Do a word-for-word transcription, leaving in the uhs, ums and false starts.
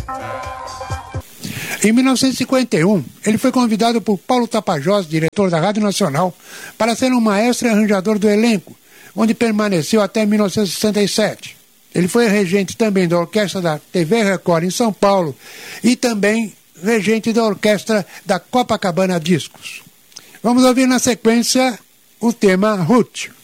Em mil novecentos e cinquenta e um, ele foi convidado por Paulo Tapajós, diretor da Rádio Nacional, para ser um maestro e arranjador do elenco, onde permaneceu até mil novecentos e sessenta e sete. Ele foi regente também da orquestra da T V Record em São Paulo e também regente da orquestra da Copacabana Discos. Vamos ouvir na sequência o tema Ruth.